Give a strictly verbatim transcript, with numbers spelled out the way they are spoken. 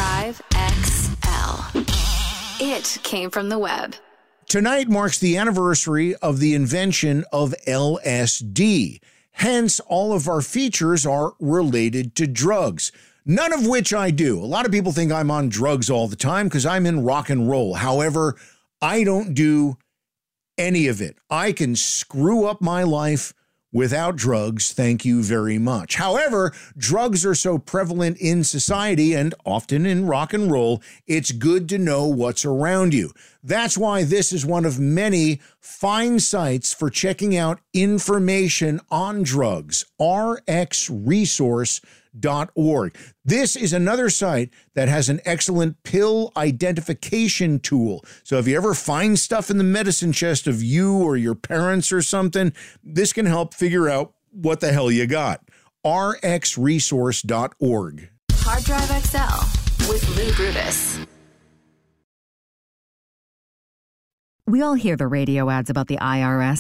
Drive X L. It came from the web. Tonight marks the anniversary of the invention of L S D. Hence, all of our features are related to drugs, none of which I do. A lot of people think I'm on drugs all the time because I'm in rock and roll. However, I don't do any of it. I can screw up my life without drugs, thank you very much. However, drugs are so prevalent in society and often in rock and roll, it's good to know what's around you. That's why this is one of many fine sites for checking out information on drugs, r x resource dot org. This is another site that has an excellent pill identification tool. So if you ever find stuff in the medicine chest of you or your parents or something, this can help figure out what the hell you got. r x resource dot org. Hard Drive X L with Lou Brutus. We all hear the radio ads about the I R S.